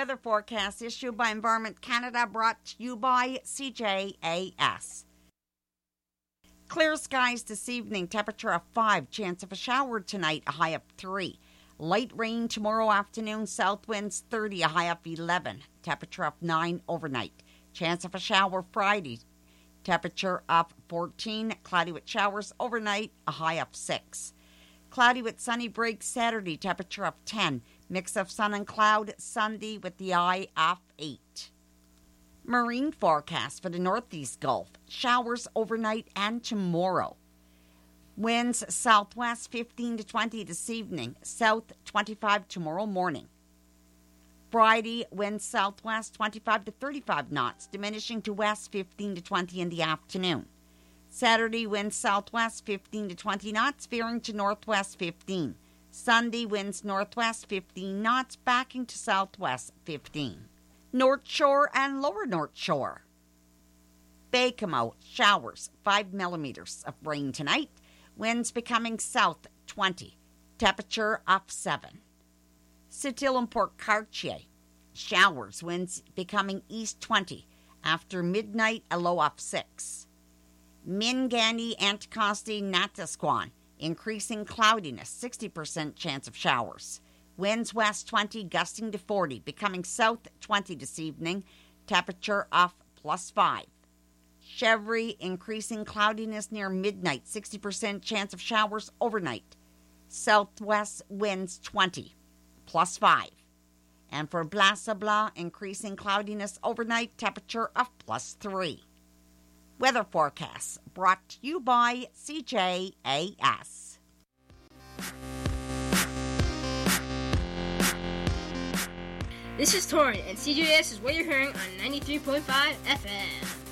weather forecast issued by Environment Canada, brought to you by CJAS. Clear skies this evening, temperature of 5, chance of a shower tonight, a high of 3. Light rain tomorrow afternoon, south winds 30, a high of 11. Temperature of 9 overnight. Chance of a shower Friday, temperature of 14. Cloudy with showers overnight, a high of 6. Cloudy with sunny breaks Saturday, temperature of 10. Mix of sun and cloud Sunday with the high of 8. Marine forecast for the Northeast Gulf. Showers overnight and tomorrow. Winds southwest 15 to 20 this evening, south 25 tomorrow morning. Friday, winds southwest 25 to 35 knots, diminishing to west 15 to 20 in the afternoon. Saturday, winds southwest 15 to 20 knots, veering to northwest 15. Sunday, winds northwest 15 knots, backing to southwest 15. North Shore and Lower North Shore. Baie-Comeau, showers, 5 millimeters of rain tonight. Winds becoming south 20. Temperature of 7. Sept-Îles and Port Cartier, showers, winds becoming east 20. After midnight, a low of 6. Minganny, Anticosti, Natasquan, increasing cloudiness, 60% chance of showers. Winds west 20, gusting to 40, becoming south 20 this evening, temperature of +5. Chevry, increasing cloudiness near midnight, 60% chance of showers overnight. Southwest winds 20, +5. And for Blas-à-Blas, increasing cloudiness overnight, temperature of +3. Weather forecast brought to you by CJAS. This is Torin, and CJS is what you're hearing on 93.5 FM.